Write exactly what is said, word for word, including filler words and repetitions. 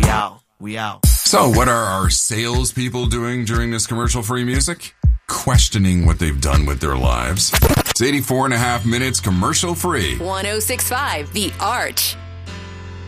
out. We out. So what are our salespeople doing during this commercial-free music? Questioning what they've done with their lives. It's eighty-four and a half minutes commercial-free. one oh six point five The Arch.